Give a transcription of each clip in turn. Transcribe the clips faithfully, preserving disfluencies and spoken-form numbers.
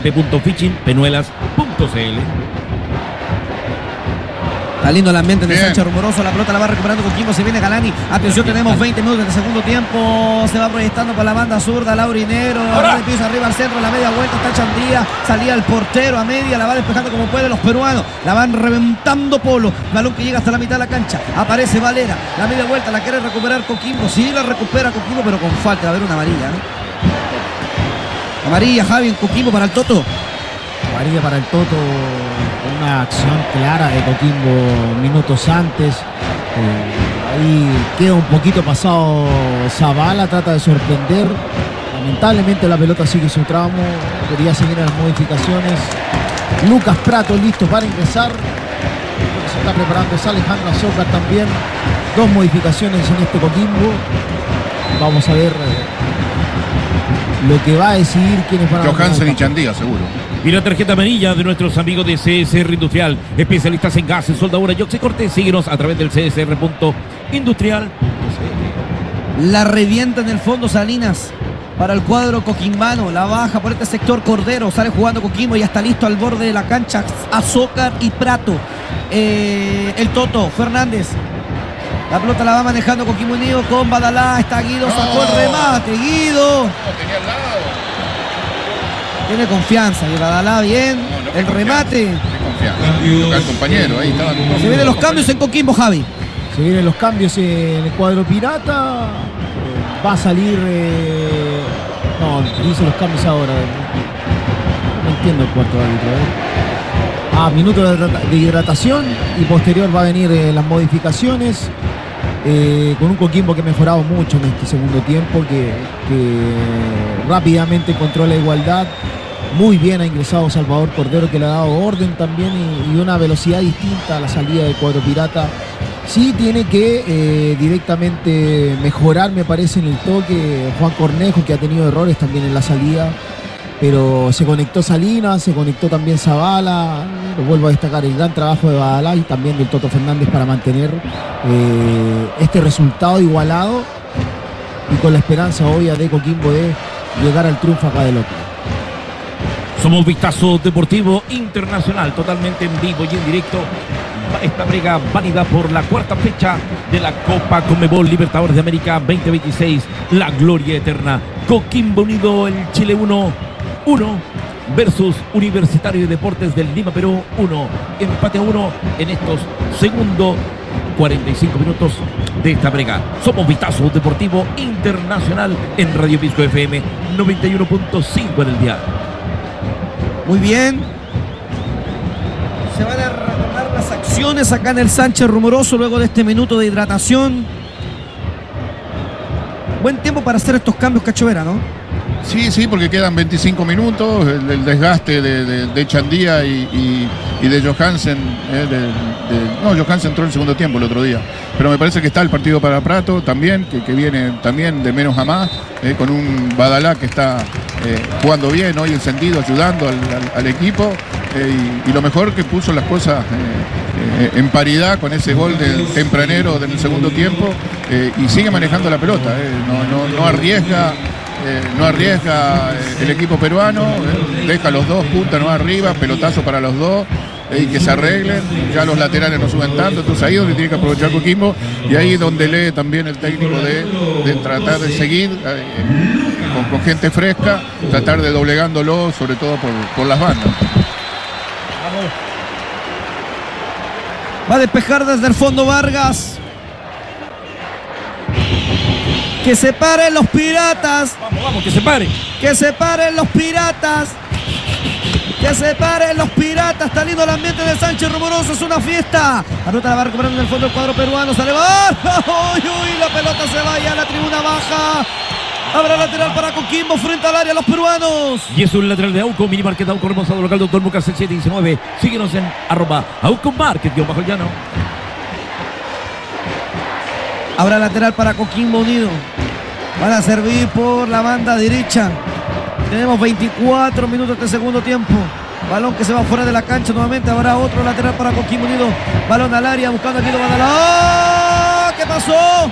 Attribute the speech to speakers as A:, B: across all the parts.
A: p punto fishing penuelas punto c l.
B: Está lindo el ambiente de Sánchez Rumoroso. La pelota la va recuperando Coquimbo. Se viene Galani. Atención, tenemos veinte minutos de segundo tiempo. Se va proyectando por la banda zurda Laurinero. Ahora de piso arriba al centro. La media vuelta está Chandía. Salía el portero a media. La va despejando como puede los peruanos. La van reventando Polo. Balón que llega hasta la mitad de la cancha. Aparece Valera. La media vuelta la quiere recuperar Coquimbo. Sí la recupera Coquimbo, pero con falta. Va a haber una amarilla, ¿no? Amarilla, Javi, en Coquimbo para el Toto.
C: Amarilla para el Toto. Una acción clara de Coquimbo minutos antes. Eh, ahí queda un poquito pasado Zavala, trata de sorprender. Lamentablemente la pelota sigue su tramo. Quería seguir en las modificaciones. Lucas Prato listo para ingresar. Se está preparando, es Alejandro Azócar también. Dos modificaciones en este Coquimbo. Vamos a ver lo que va a decidir quiénes van a...
D: Johansen y Chandía, seguro.
A: Y la tarjeta amarilla de nuestros amigos de C S R Industrial, especialistas en gases, soldadura y oxicorte. Síguenos a través del c s r punto industrial.
B: La revienta en el fondo Salinas para el cuadro coquimbano. La baja por este sector Cordero. Sale jugando Coquimbo y ya está listo al borde de la cancha Azócar y Prato. Eh, el Toto Fernández. La pelota la va manejando Coquimbo Unido con Badalá. Está Guido, sacó el remate. Guido.
D: No, tenía al lado.
B: Tiene confianza. Y Badalá bien.
D: No, no,
B: el remate.
D: Confianza. Toca el compañero. Ahí estaba.
B: Se vienen los cambios en Coquimbo, Javi.
C: Se vienen los cambios en el cuadro pirata. Va a salir. Eh... No, dice los cambios ahora. No entiendo el cuarto árbitro. ¿eh? Ah, minuto de hidratación y posterior va a venir eh, las modificaciones. Eh, con un Coquimbo que ha mejorado mucho en este segundo tiempo, que, que rápidamente encontró la igualdad. Muy bien ha ingresado Salvador Cordero, que le ha dado orden también y, y una velocidad distinta a la salida del cuadro pirata. Sí tiene que eh, directamente mejorar, me parece, en el toque Juan Cornejo, que ha tenido errores también en la salida, pero se conectó Salinas, se conectó también Zavala. Lo vuelvo a destacar el gran trabajo de Badalá y también del Toto Fernández para mantener eh, este resultado igualado y con la esperanza obvia de Coquimbo de llegar al triunfo acá de local.
A: Somos Vistazo Deportivo Internacional, totalmente en vivo y en directo. Esta brega válida por la cuarta fecha de la Copa Conmebol Libertadores de América veinte veintiséis. La gloria eterna. Coquimbo Unido, el Chile uno uno versus Universitario de Deportes del Lima, Perú uno. Empate a uno en estos segundos cuarenta y cinco minutos de esta brega. Somos Vistazo Deportivo Internacional en Radio Pisco F M noventa y uno punto cinco en el día.
B: Muy bien. Se van a retomar las acciones acá en el Sánchez Rumoroso luego de este minuto de hidratación. Buen tiempo para hacer estos cambios, Cachovera, ¿no?
D: Sí, sí, porque quedan veinticinco minutos, el, el desgaste de, de, de Chandía y, y, y de Johansen. Eh, de, de, no, Johansen entró en el segundo tiempo el otro día. Pero me parece que está el partido para Prato también, que, que viene también de menos a más, eh, con un Badalá que está eh, jugando bien, hoy encendido, ayudando al, al, al equipo. Eh, y, y lo mejor que puso las cosas eh, eh, en paridad con ese gol del tempranero del segundo tiempo eh, y sigue manejando la pelota. Eh, no, no, no arriesga. Eh, no arriesga eh, el equipo peruano, eh, deja los dos puntas no arriba, pelotazo para los dos eh, y que se arreglen. Ya los laterales no suben tanto, entonces ahí es donde tiene que aprovechar Coquimbo y ahí es donde lee también el técnico de, de tratar de seguir eh, con, con gente fresca, tratar de doblegándolo, sobre todo por, por las bandas.
B: Va a despejar desde el fondo Vargas. Que se paren los piratas.
A: Vamos, vamos, que se paren.
B: Que se paren los piratas. Que se paren los piratas. Está lindo el ambiente de Sánchez Rumoroso. Es una fiesta. La pelota la va recuperando en el fondo el cuadro peruano. Sale. ¡Uy, uy! La pelota se va ya a la tribuna baja. Habrá lateral para Coquimbo frente al área los peruanos.
A: Y es un lateral de Auco, Mini Market Auco, responsable local, doctor Lucas siete diecinueve. Síguenos en arroba Auco Market, guión bajo el llano.
B: Habrá lateral para Coquimbo Unido. Van a servir por la banda derecha. Tenemos veinticuatro minutos de segundo tiempo. Balón que se va fuera de la cancha nuevamente. Habrá otro lateral para Coquimbo Unido. Balón al área buscando aquí lo van a la... ¡Oh! ¿Qué pasó?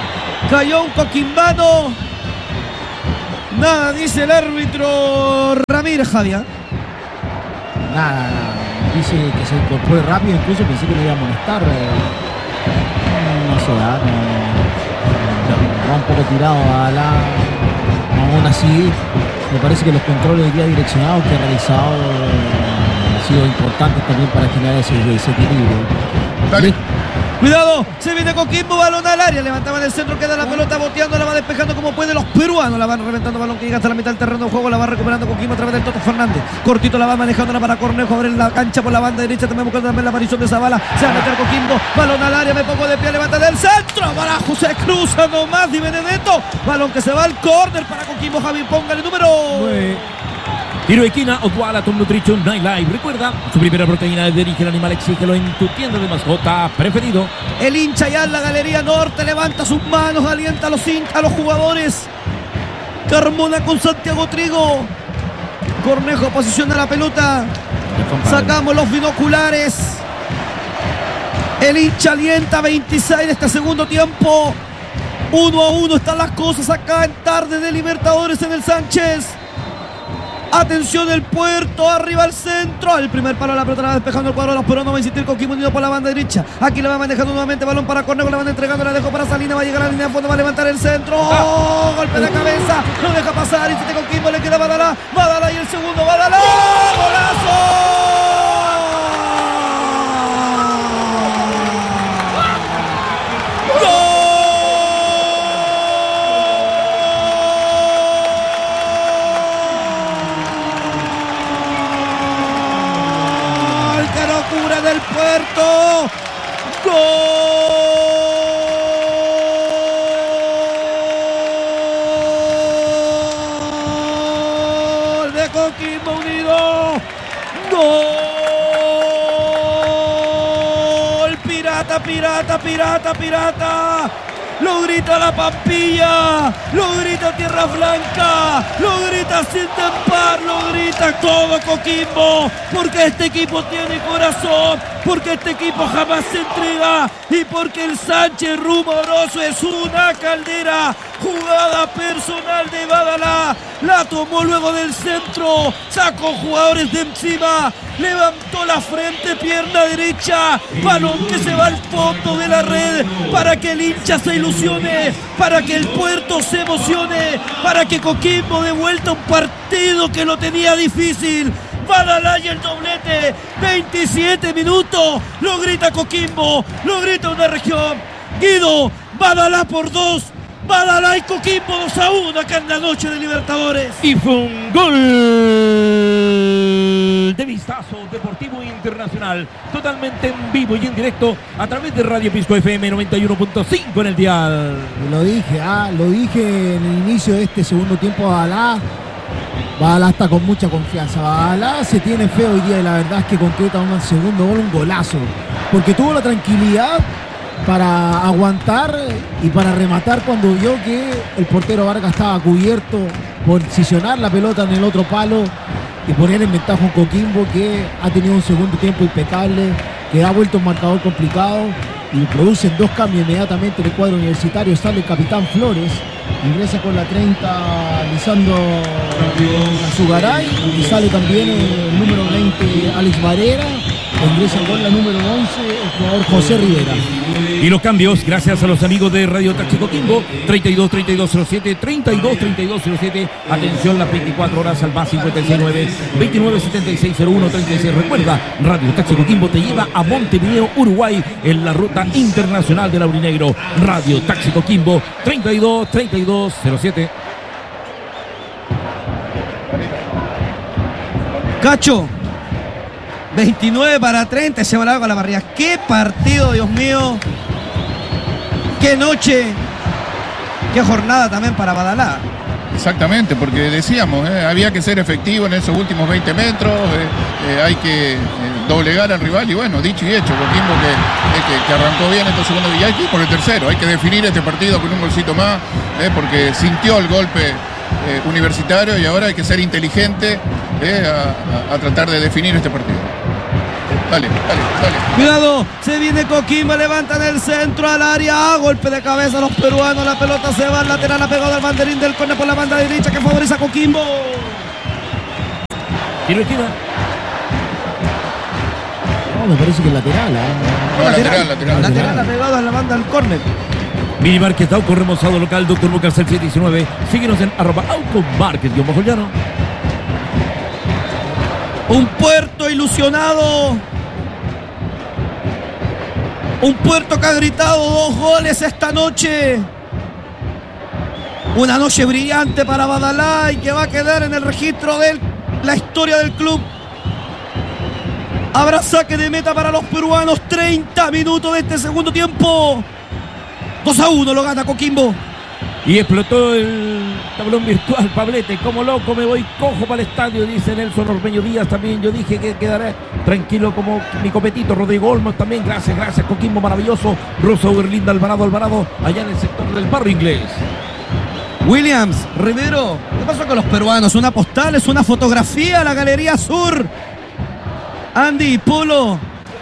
B: Cayó un coquimbano. Nada, dice el árbitro. Ramírez, Javier.
C: Nada, nada, dice que se incorpore rápido, incluso pensé que lo iba a amonestar. Eh, no sé, ah, no, no, va un poco tirado a la... Aún así, me parece que los controles ya direccionados que ha realizado eh, han sido importantes también para generar ese, ese equilibrio.
D: Dale.
B: Cuidado, se viene Coquimbo, balón al área, levantaban el centro, queda la pelota boteando, la va despejando como puede los peruanos, la van reventando, balón que llega hasta la mitad del terreno de juego, la va recuperando Coquimbo a través del Toto Fernández, cortito la va manejándola para Cornejo, abre la cancha por la banda derecha, también buscando también la aparición de Zavala, se va a meter Coquimbo, balón al área, me pongo de pie, levanta del centro, barajo, se cruza nomás Di Benedetto, balón que se va al córner para Coquimbo, Javi, póngale número...
A: Nueve. Tiro de esquina, Odwalla Tom Nutrition Night Live. Recuerda, su primera proteína de origen animal, exígelo en tu tienda de mascota preferido.
B: El hincha ya en la galería norte levanta sus manos, alienta a los, a los jugadores. Carmona con Santiago Trigo. Cornejo posiciona la pelota. Sacamos los binoculares. El hincha alienta, veintiséis de este segundo tiempo. Uno a uno están las cosas acá en tarde de Libertadores en el Sánchez. Atención el Puerto, arriba al centro. El primer palo, la pelota la va despejando el cuadro de los peruanos. Va a insistir Coquimbo unido por la banda derecha. Aquí la va manejando nuevamente, balón para Cornejo, la van entregando, la dejó para Salina. Va a llegar a la línea de fondo, va a levantar el centro. ¡Oh! Golpe de cabeza, no deja pasar. Insiste Coquimbo, le queda Badalá. Badalá y el segundo, Badalá. ¡Golazo! Del Puerto, gol de Coquimbo Unido, gol, pirata, pirata, pirata, pirata. Lo grita la Pampilla, lo grita Tierra Blanca, lo grita Sin Tempar, lo grita todo Coquimbo, porque este equipo tiene corazón, porque este equipo jamás se entrega y porque el Sánchez rumoroso es una caldera. Jugada personal de Badalá, la tomó luego del centro, sacó jugadores de encima, levantó la frente, pierna derecha, balón que se va al fondo de la red para que el hincha se ilusione, para que el Puerto se emocione, para que Coquimbo dé vuelta un partido que lo tenía difícil. Badalá y el doblete, veintisiete minutos, lo grita Coquimbo, lo grita una región. Guido, Badalá por dos. Badalá y Coquimbo dos a uno acá en la noche de Libertadores.
A: Y fue un gol de Vistazo Deportivo Internacional, totalmente en vivo y en directo a través de Radio Pisco F M noventa y uno punto cinco en el dial.
C: Lo dije, ah, lo dije en el inicio de este segundo tiempo. Badalá, Badalá está con mucha confianza. Badalá se tiene fe hoy día y la verdad es que concreta un segundo gol, un golazo, porque tuvo la tranquilidad para aguantar y para rematar cuando vio que el portero Vargas estaba cubierto, posicionar la pelota en el otro palo y poner en ventaja un Coquimbo que ha tenido un segundo tiempo impecable, que ha vuelto un marcador complicado y producen dos cambios inmediatamente en el cuadro universitario. Sale el capitán Flores, ingresa con la treinta Lisandro Azugaray y sale también el número veinte Alex Varela. Ingresa con la número once el jugador José Rivera.
A: Y los cambios, gracias a los amigos de Radio Taxi Coquimbo, treinta y dos, treinta y dos cero siete, treinta y dos, treinta y dos cero siete. Atención, las veinticuatro horas al más cincuenta y seis nueve, veintinueve setenta y seis cero uno treinta y seis. Recuerda, Radio Taxi Coquimbo te lleva a Montevideo, Uruguay, en la ruta internacional del Aurinegro. Radio Taxi Coquimbo, treinta y dos, treinta y dos cero siete.
B: Cacho, veintinueve para treinta, se va con la barriga. ¡Qué partido, Dios mío! ¡Qué noche! ¡Qué jornada también para Badalá!
D: Exactamente, porque decíamos, eh, había que ser efectivo en esos últimos veinte metros, eh, eh, hay que eh, doblegar al rival y bueno, dicho y hecho, Coquimbo que, eh, que, que arrancó bien estos segundos y hay que ir por el tercero, hay que definir este partido con un golcito más, eh, porque sintió el golpe eh, universitario y ahora hay que ser inteligente eh, a, a, a tratar de definir este partido. Dale, dale, dale.
B: Cuidado, se viene Coquimbo, levantan el centro al área, golpe de cabeza a los peruanos, la pelota se va al lateral, ha pegado al banderín del córner por la banda derecha que favorece a Coquimbo.
A: Tiro de esquina.
C: No, me parece que es lateral. ¿eh?
D: No, lateral, lateral.
B: Lateral apegado a la banda del córner.
A: Mini Market, Auco remozado local, Doctor Bocarcel siete diecinueve. Síguenos en arroba Auco Market, guión bajo llano.
B: Un Puerto ilusionado. Un Puerto que ha gritado dos goles esta noche. Una noche brillante para Badalá y que va a quedar en el registro de la historia del club. Habrá saque de meta para los peruanos. treinta minutos de este segundo tiempo. dos a uno lo gana Coquimbo.
A: Y explotó el tablón virtual, Pablete. Como loco me voy cojo para el estadio, dice Nelson Ormeño Díaz. También yo dije que quedaré tranquilo como mi copetito. Rodrigo Olmos también. Gracias, gracias. Coquimbo maravilloso. Rosa Uberlinda, Alvarado, Alvarado. Allá en el sector del barrio inglés.
B: Williams, Rivero. ¿Qué pasó con los peruanos? ¿Una postal? ¿Es una fotografía? La Galería Sur. Andy, Polo.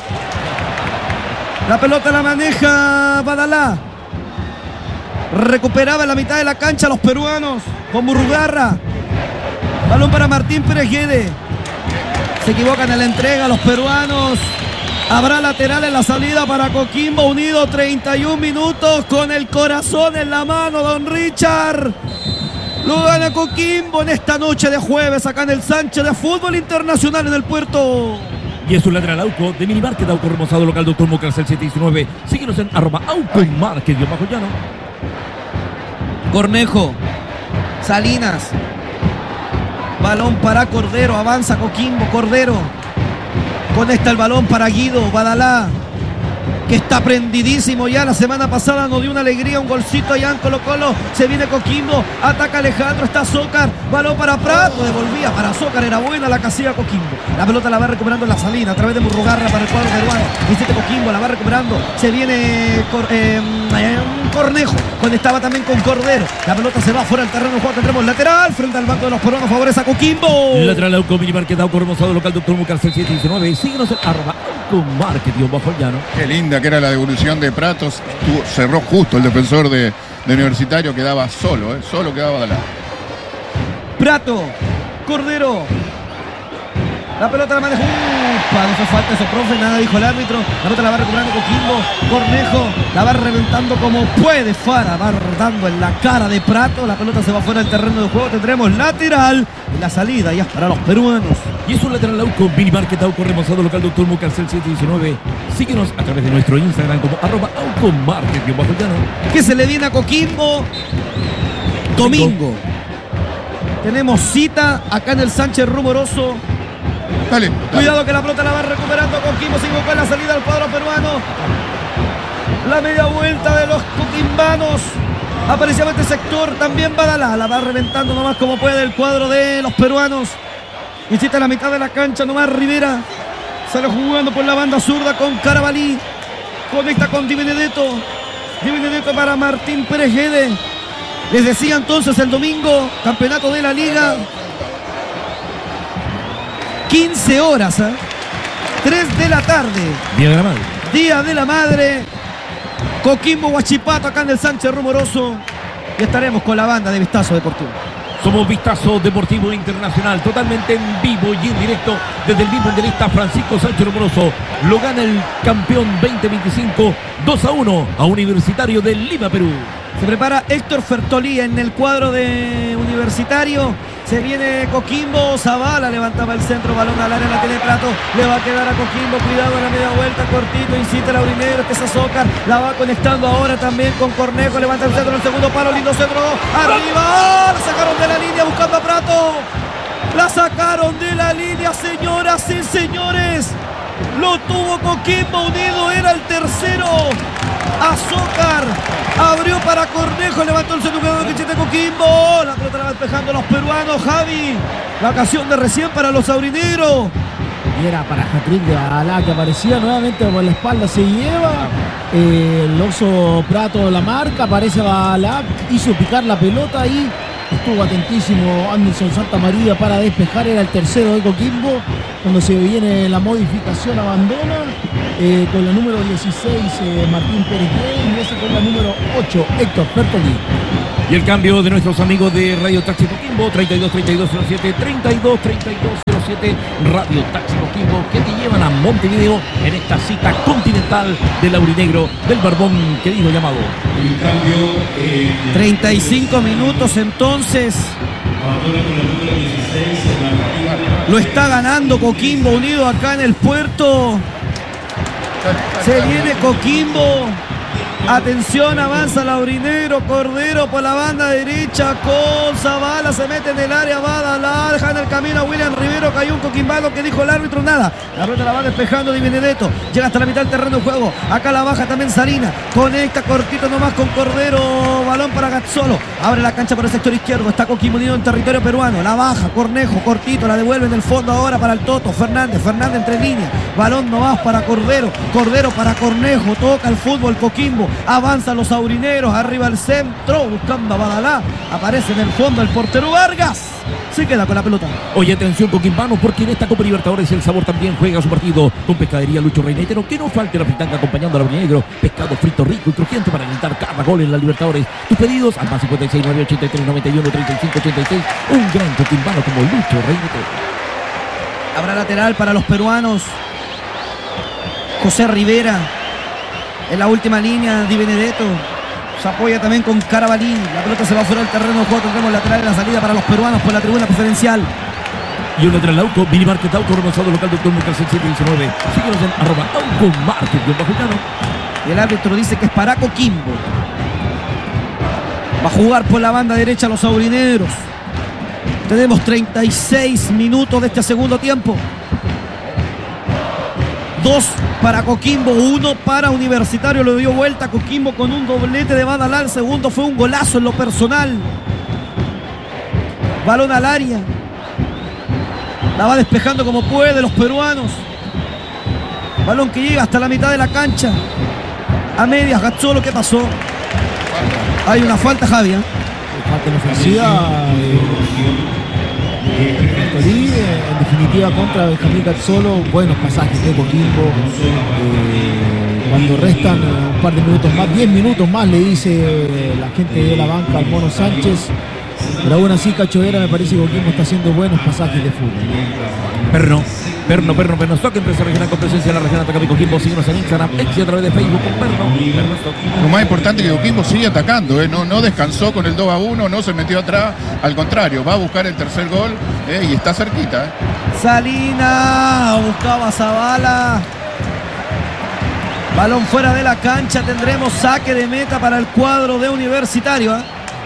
B: La pelota la maneja Badalá. Recuperaba en la mitad de la cancha los peruanos con Murrugarra. Balón para Martín Pérez Guede. Se equivocan en la entrega los peruanos. Habrá lateral en la salida para Coquimbo Unido. treinta y un minutos con el corazón en la mano, don Richard. Lo gana Coquimbo en esta noche de jueves acá en el Sánchez de Fútbol Internacional en el Puerto.
A: Y es un lateral Auco de Mini Market, Auco remozado local, Doctor Bocarcel siete diecinueve. Síguenos en arroba Auco Market, guión bajo llano.
B: Cornejo, Salinas, balón para Cordero, avanza Coquimbo, Cordero, conecta el balón para Guido, Badalá, que está prendidísimo ya, la semana pasada nos dio una alegría, un golcito allá en Colo Colo, se viene Coquimbo, ataca Alejandro, está Zócar, balón para Prato, devolvía para Zócar, era buena la casilla Coquimbo, la pelota la va recuperando en la salida, a través de Murrugarra para el cuadro peruano, insiste Coquimbo, la va recuperando, se viene Cor, eh, eh, Cornejo, conectaba también con Cordero, la pelota se va fuera del terreno, juego tendremos lateral, frente al banco de los peruanos, favorece a Coquimbo.
A: Lateral Auco, Mini Market, Auco remozado local, Doctor Bocarcel siete diecinueve. Síguenos en arroba Auco Market, guión bajo llano.
D: Qué linda que era la devolución de Pratos. Estuvo, cerró justo el defensor de, de Universitario, quedaba solo, ¿eh? Solo quedaba Badalá.
B: Prato, Cordero. La pelota la maneja. Upa, no fue falta eso, profe, nada dijo el árbitro. La pelota la va recuperando Coquimbo. Cornejo la va reventando como puede. Fara va dando en la cara de Prato. La pelota se va fuera del terreno de juego. Tendremos lateral en la salida ya para los peruanos.
A: Y es un lateral Auco, Mini Market, Auco remozado local, Doctor Bocarcel siete diecinueve. Síguenos a través de nuestro Instagram como arroba Auco Market, guión bajo llano.
B: ¿Qué se le viene a Coquimbo? Domingo. Tenemos cita acá en el Sánchez Rumoroso.
D: Dale, dale.
B: Cuidado que la pelota la va recuperando Coquimbo, se equivocó en la salida del cuadro peruano. La media vuelta de los coquimbanos. Aparecía en este sector también Badalá, la va reventando nomás como puede el cuadro de los peruanos. Visita la mitad de la cancha nomás Rivera. Sale jugando por la banda zurda con Carabalí. Conecta con Di Benedetto. Di Benedetto para Martín Pérez Guede. Les decía entonces el domingo, campeonato de la liga. quince horas, ¿eh? tres de la tarde.
A: Día de la Madre.
B: Día de la Madre. Coquimbo Huachipato acá en el Sánchez Rumoroso. Y estaremos con la banda de Vistazo Deportivo.
A: Somos Vistazo Deportivo Internacional, totalmente en vivo y en directo desde el mismo mundialista Francisco Sánchez Rumoroso. Lo gana el campeón veinte veinticinco, dos a uno a Universitario de Lima, Perú.
B: Se prepara Héctor Fertolí en el cuadro de Universitario. Se viene Coquimbo, Zavala levantaba el centro, balón al área, la tiene Prato, le va a quedar a Coquimbo, cuidado en la media vuelta, cortito, incita el aurinegro, este es Azócar, la va conectando ahora también con Cornejo, levanta el centro en el segundo palo, lindo centro, arriba, la sacaron de la línea buscando a Prato, la sacaron de la línea, señoras y señores, lo tuvo Coquimbo Unido, era el tercero. Azócar abrió para Cornejo, levantó el centro de Quichete Coquimbo. La pelota la va despejando los peruanos. Javi, la ocasión de recién para los aurinegros.
C: Y era para hat-trick de Badalá, que aparecía nuevamente por la espalda, se lleva eh, el oso Prato la marca, aparece Badalá, hizo picar la pelota y estuvo atentísimo Anderson Santa María para despejar, era el tercero de Coquimbo. Cuando se viene la modificación abandona eh, con la número dieciséis eh, Martín Pérez Guede y ese con la número ocho Héctor Fertolí.
A: Y el cambio de nuestros amigos de Radio Taxi Coquimbo, treinta y dos treinta y dos cero siete, treinta y dos treinta y dos cero siete, Radio Taxi Coquimbo, que te llevan a Montevideo en esta cita continental del aurinegro del Barbón querido llamado.
B: treinta y cinco minutos entonces. Lo está ganando Coquimbo Unido acá en el puerto. Se viene Coquimbo. Atención, avanza Laurinegro, Cordero por la banda derecha con Zavala, se mete en el área, Badalá, deja en el camino a William Rivero, cayó un coquimbano que dijo el árbitro, nada. La pelota la va despejando Di Benedetto, llega hasta la mitad del terreno de juego, acá la baja también Sarina, conecta cortito nomás con Cordero, balón para Gazzolo, abre la cancha por el sector izquierdo, está Coquimbo Unido en territorio peruano, la baja, Cornejo, cortito, la devuelve en el fondo ahora para el Toto, Fernández, Fernández entre líneas, balón nomás para Cordero, Cordero para Cornejo, toca el fútbol Coquimbo. Avanzan los aurineros, arriba al centro, buscando a Badalá. Aparece en el fondo el portero Vargas. Se queda con la pelota.
A: Oye, atención Coquimbano, porque en esta Copa Libertadores el Sabor también juega su partido con Pescadería Lucho Reinetero. Que no falte la fritanga acompañando al aurinegro. Pescado frito rico y crujiente para gritar cada gol en la Libertadores. Tus pedidos al más cincuenta y seis, nueve ochenta y tres, noventa y uno, treinta y cinco, ochenta y seis. Un gran Coquimbano como Lucho Reinetero.
B: Habrá lateral para los peruanos. José Rivera. En la última línea, Di Benedetto. Se apoya también con Carabalín. La pelota se va fuera del terreno de juego. Tendremos lateral en la salida para los peruanos por la tribuna preferencial.
A: Y un lateral Auto, Mini Market Auto, remontado local Doctor Mucas siete diecinueve. Síguenos en arroba Auto Market, mexicano.
B: Y el árbitro dice que es para Coquimbo. Va a jugar por la banda derecha los aurineros. Tenemos treinta y seis minutos de este segundo tiempo. Dos para Coquimbo, uno para Universitario. Le dio vuelta a Coquimbo con un doblete de Badalá. El segundo fue un golazo en lo personal. Balón al área. La va despejando como puede los peruanos. Balón que llega hasta la mitad de la cancha. A medias, Gazzolo, ¿qué pasó? Hay una falta, Javi. ¿eh?
C: Falta en ofensiva. Tolí, en definitiva contra Benjamín Gazzolo, buenos pasajes de Coquimbo. Eh, cuando restan un par de minutos más, diez minutos más, le dice la gente de la banca al Mono Sánchez. Pero aún así, Cachodera, me parece que Coquimbo está haciendo buenos pasajes de fútbol.
A: Perno, Perno, Perno, Perno Stock, empresa regional con presencia en la región Atacama y Coquimbo. Síguenos en Instagram, ex y a través de Facebook con Perno, Perno Stock.
D: Lo más importante es que Coquimbo sigue atacando, ¿eh? no, no descansó con el dos a uno, no se metió atrás, al contrario, va a buscar el tercer gol ¿eh? y está cerquita. ¿eh?
B: Salina, buscaba Zavala. Balón fuera de la cancha, tendremos saque de meta para el cuadro de Universitario. ¿eh?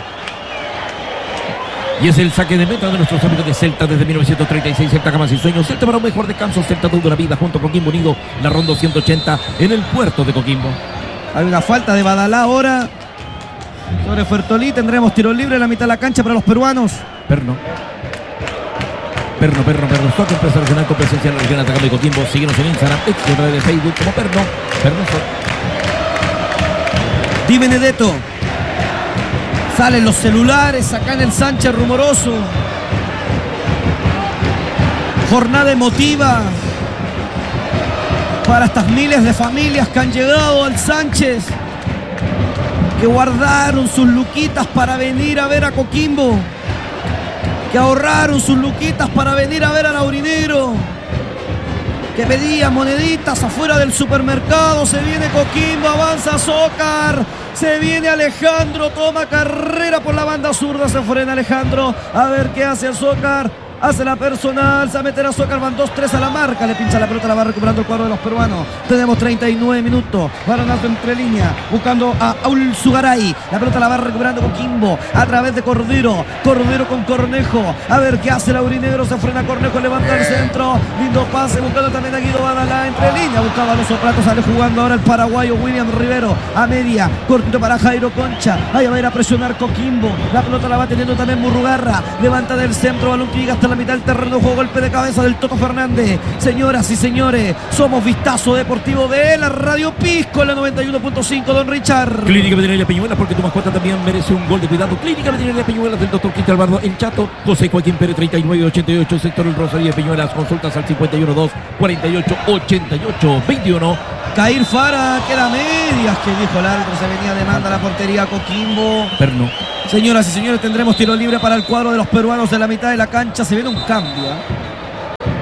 A: Y es el saque de meta de nuestros amigos de Celta desde mil novecientos treinta y seis. Celta Camas y Sueños. Celta para un mejor descanso. Celta toda una vida junto a Coquimbo Unido. La ronda ciento ochenta en el puerto de Coquimbo.
B: Hay una falta de Badalá ahora sobre Fertolí. Tendremos tiro libre en la mitad de la cancha para los peruanos.
A: Perno. Perno, Perno, Perno Stock, empresa regional con presencia en la región Atacama y Coquimbo. Síguenos en Instagram, ex y a través de Facebook como Perno, Perno Stock.
B: Di Benedetto. Salen los celulares acá en el Sánchez Rumoroso. Jornada emotiva para estas miles de familias que han llegado al Sánchez, que guardaron sus luquitas para venir a ver a Coquimbo, que ahorraron sus luquitas para venir a ver al aurinegro, que pedían moneditas afuera del supermercado. Se viene Coquimbo, avanza Zócar. Se viene Alejandro, toma carrera por la banda zurda, se frena Alejandro, a ver qué hace Zócar, hace la personal, se va a meter a Zócar, van dos tres a la marca, le pincha la pelota, la va recuperando el cuadro de los peruanos. Tenemos treinta y nueve minutos, Baronazo entre línea, buscando a Aul Zugaray, la pelota la va recuperando Coquimbo, a través de Cordero, Cordero con Cornejo, a ver qué hace el aurinegro, se frena Cornejo, levanta el centro, lindo pase, buscando también a Guido Badalá entre línea, buscaba a los sopratos, sale jugando ahora el paraguayo William Rivero, a media, cortito para Jairo Concha, ahí va a ir a presionar Coquimbo, la pelota la va teniendo también Murrugarra, levanta del centro, balón que llega hasta la mitad del terreno de juego, golpe de cabeza del Toto Fernández. Señoras y señores, somos Vistazo Deportivo de la Radio Pisco en la noventa y uno punto cinco, don Richard.
A: Clínica Veterinaria Peñuelas, porque tu mascota también merece un gol de cuidado. Clínica Veterinaria Peñuelas del doctor Quintal Alvarado, El Chato, José Joaquín Pérez, treinta y nueve ochenta y ocho, sector El Rosario de Peñuelas. Consultas al cincuenta y uno dos, cuarenta y ocho, ochenta y ocho, veintiuno.
B: Cair Fara, queda medias, que dijo el árbitro, se venía demanda a la portería Coquimbo.
A: Perno.
B: Señoras y señores, tendremos tiro libre para el cuadro de los peruanos en la mitad de la cancha. Se viene un cambio. ¿eh?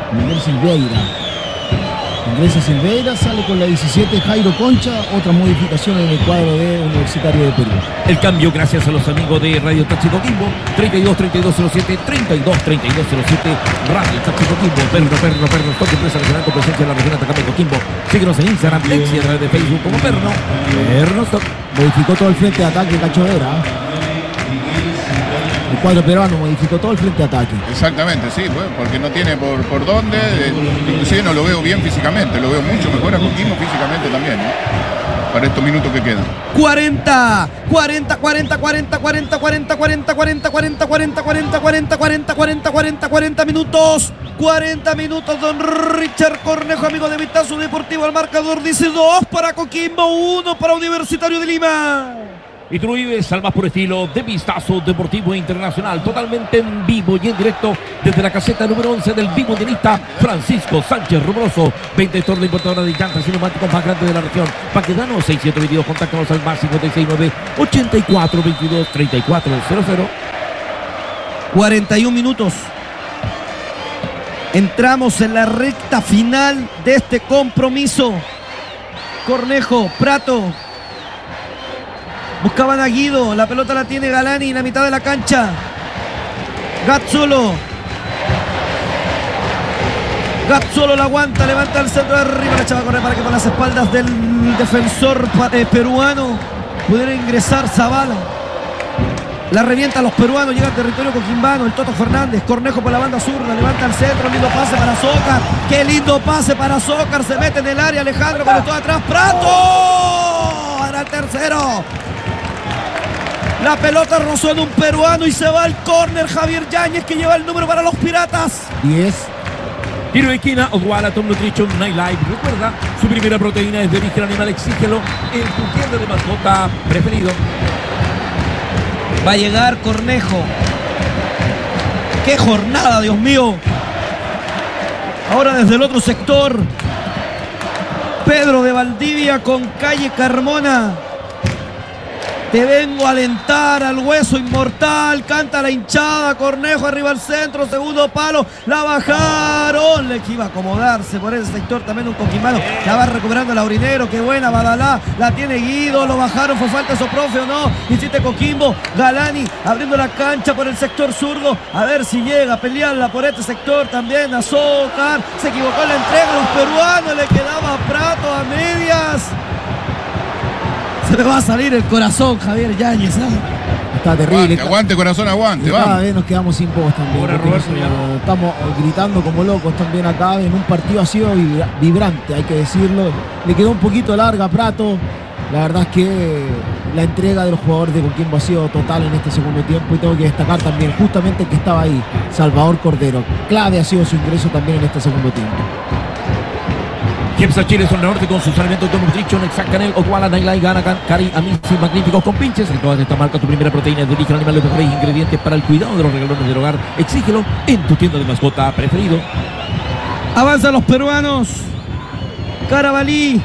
C: Miguel Silveira. Ingresa Silveira, sale con la diecisiete Jairo Concha, otra modificación en el cuadro de Universitario de Perú.
A: El cambio gracias a los amigos de Radio Taxi Coquimbo, treinta y dos treinta y dos cero siete, treinta y dos treinta y dos cero siete, Radio Taxi Coquimbo, perro, perro, perro, toque empresa regional con presencia en la región Atacama y Coquimbo. Síguenos en Instagram, Lex y a través de Facebook como Perno, Perno Stock.
C: Modificó todo el frente de ataque Cachodera. El cuadro peruano modificó todo el frente de ataque.
D: Exactamente, sí, pues, porque no tiene por, por dónde, eh, inclusive no lo veo bien físicamente, lo veo mucho mejor a Coquimbo físicamente también, ¿no? Para estos minutos que quedan.
B: cuarenta, cuarenta, cuarenta, cuarenta, cuarenta, cuarenta, cuarenta, cuarenta, cuarenta, cuarenta, cuarenta, cuarenta, cuarenta, cuarenta, cuarenta, cuarenta minutos. cuarenta minutos, don Richard Cornejo, amigo de Vistazo Deportivo. El marcador dice dos para Coquimbo, uno para Universitario de Lima.
A: Y tú lo vives al más puro estilo de Vistazo Deportivo Internacional, totalmente en vivo y en directo desde la caseta número once del vivo tenista Francisco Sánchez Rumoroso, veinte Torre, la importadora de llantas y neumáticos más grande de la región. Paquedano seiscientos veintidós, contáctanos al más cincuenta y seis nueve, ochenta y cuatro, veintidós, treinta y cuatro, cero cero.
B: cuarenta y un minutos. Entramos en la recta final de este compromiso. Cornejo, Prato. Buscaban a Guido, la pelota la tiene Galani en la mitad de la cancha. Gazzolo. Gazzolo la aguanta, levanta el centro de arriba, la chava corre para que por las espaldas del defensor eh, peruano pudiera ingresar Zavala. La revienta a los peruanos, llega al territorio coquimbano, el Toto Fernández, Cornejo por la banda zurda, levanta el centro, lindo pase para Zócar, qué lindo pase para Zócar, se mete en el área Alejandro cuando está atrás, Prato, era el tercero. La pelota rozó en un peruano y se va al córner Javier Yáñez, que lleva el número para los Piratas.
C: diez.
A: Tiro de esquina, Odwalla Tom Nutrition Night Live. Recuerda, su primera proteína es de origen animal, exígelo en tu tienda de mascota preferido.
B: Va a llegar Cornejo. ¡Qué jornada, Dios mío! Ahora desde el otro sector, Pedro de Valdivia con Calle Carmona. Te vengo a alentar al hueso inmortal. Canta la hinchada. Cornejo arriba al centro. Segundo palo. La bajaron. Le que iba a acomodarse por ese sector también un coquimbano. La va recuperando el Aurinero. Qué buena Badalá. La tiene Guido. Lo bajaron. Fue falta eso, profe, o no. Insiste Coquimbo. Galani abriendo la cancha por el sector zurdo. A ver si llega a pelearla por este sector también. Azócar. Se equivocó en la entrega. Los peruanos. Le quedaba Prato a medias. Se me va a salir el corazón, Javier Yáñez. ¿eh?
C: Está terrible.
D: Aguante, aguante, corazón, aguante.
C: Cada
D: Vamos.
C: vez nos quedamos sin voz también.
A: Pobre Roberto,
C: nos,
A: ya.
C: eh, estamos gritando como locos también acá. En un partido ha sido vibra- vibrante, hay que decirlo. Le quedó un poquito larga a Prato. La verdad es que la entrega de los jugadores de Coquimbo ha sido total en este segundo tiempo. Y tengo que destacar también justamente el que estaba ahí, Salvador Cordero. Clave ha sido su ingreso también en este segundo tiempo.
A: Gemsa Chile Zona Norte con sus alimentos Tom Nutrition, Exact Canel, Odwalla, Nightlight, Gana, Cari, Amici, magníficos con pinches. En todas estas marcas, tu primera proteína es de origen animal, los mejores ingredientes para el cuidado de los regalones del hogar. Exígelo en tu tienda de mascota preferido.
B: Avanzan los peruanos. Carabalí.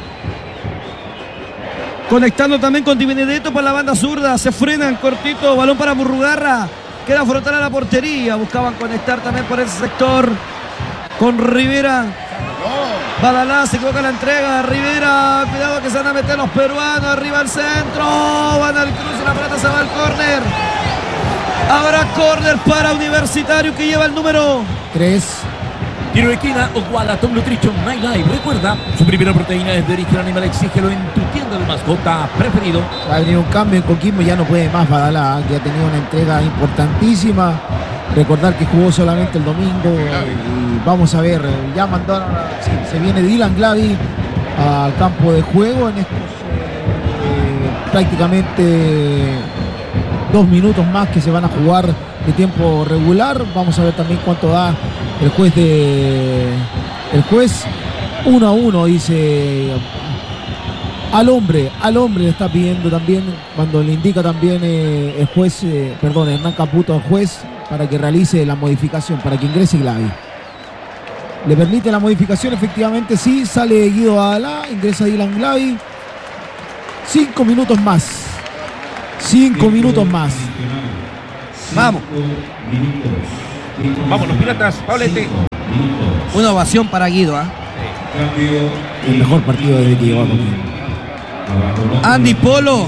B: Conectando también con Di Benedetto por la banda zurda. Se frenan cortito. Balón para Murrugarra. Queda frontal a la portería. Buscaban conectar también por ese sector con Rivera. Badalá se equivoca la entrega. Rivera, cuidado que se van a meter los peruanos. Arriba al centro. Van al cruce. La pelota se va al córner. Ahora córner para Universitario, que lleva el número
C: tres.
A: Tiro de esquina, Odwalla, Tom Nutrition Night Live. Recuerda, su primera proteína es de origen animal. Exígelo en tu tienda de mascota preferido.
C: Ha venido un cambio en Coquimbo, ya no puede más Badalá, que ha tenido una entrega importantísima. Recordar que jugó solamente el domingo y vamos a ver, ya mandaron, a, sí, se viene Dylan Glavi al campo de juego en estos eh, prácticamente dos minutos más que se van a jugar de tiempo regular. Vamos a ver también cuánto da el juez de el juez. Uno a uno, dice. Al hombre, al hombre le está pidiendo también, cuando le indica también eh, el juez, eh, perdón, Hernán Caputo al juez, para que realice la modificación, para que ingrese Glavi. Le permite la modificación, efectivamente sí, sale Guido Badalá, ingresa Dylan Glavi. Cinco minutos más. Cinco minutos más.
B: Vamos.
A: Vamos, los Piratas, Pablete.
B: Una ovación para Guido, ¿eh?
C: El mejor partido desde que llegó a Coquimbo.
B: Andy Polo.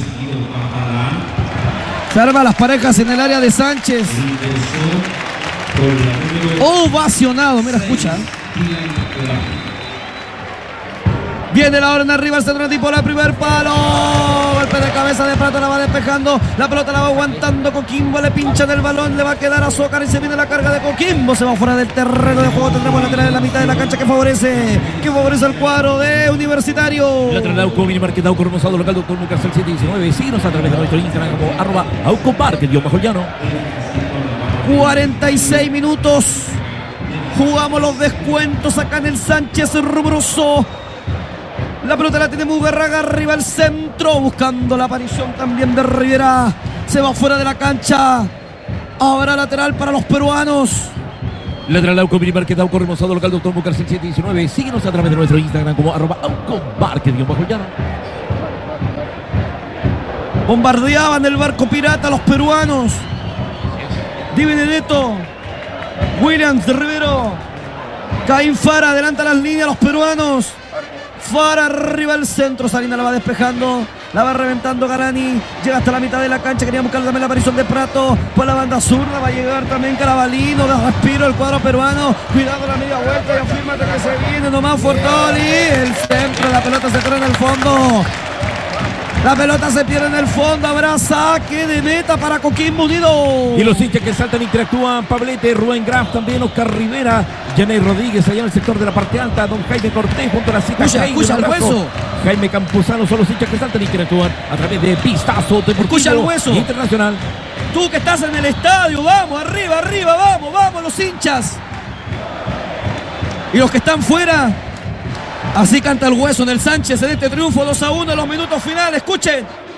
B: Se arman las parejas en el área de Sánchez. Ovacionado, mira, escucha. Viene la orden arriba, el centro de tipo, la primer palo. Golpe de cabeza de Prato, la va despejando. La pelota la va aguantando Coquimbo, le pincha del balón, le va a quedar a Zócar y se viene la carga de Coquimbo. Se va fuera del terreno de juego. Tendremos lateral en la mitad de la cancha que favorece, que favorece al cuadro de Universitario.
A: Lateral de Auco, mini market Auco, Hermosado, local doctor Lucas, el siete diecinueve. Síguenos a través de nuestro Instagram como arroba Auco Market, yo bajo el llano.
B: cuarenta y seis minutos. Jugamos los descuentos acá en el Sánchez Rumoroso. La pelota la tiene Mugarraga arriba al centro, buscando la aparición también de Rivera. Se va fuera de la cancha. Ahora lateral para los peruanos.
A: Lateral Auco, mini market Auco, Hermosado, local doctor Lucas, el siete diecinueve. Síguenos a través de nuestro Instagram como arroba Auco Market, yo bajo el llano.
B: Bombardeaban el barco pirata los peruanos. Di Benedetto, Williams, Rivero, Caín Fara, adelanta las líneas los peruanos. Fara arriba al centro, Salina la va despejando, la va reventando Galani, llega hasta la mitad de la cancha, quería buscar también la aparición de Prato, por la banda zurda va a llegar también Carabalino, da respiro el cuadro peruano, cuidado la media vuelta y afírmate que se viene nomás Fortoli, el centro, la pelota se trae en el fondo. La pelota se pierde en el fondo, habrá saque de meta para Coquimbo Unido.
A: Y los hinchas que saltan interactúan, Pablete, Rubén Graf, también Oscar Rivera, Janey Rodríguez allá en el sector de la parte alta, don Jaime Cortés junto a la cita.
B: Escucha, escucha el hueso.
A: Jaime Campuzano son los hinchas que saltan interactúan a través de Vistazo Deportivo
B: Escucha el hueso.
A: Internacional.
B: Tú que estás en el estadio, vamos, arriba, arriba, vamos, vamos los hinchas. Y los que están fuera. Así canta el hueso en el Sánchez en este triunfo dos a uno en los minutos finales. Escuchen.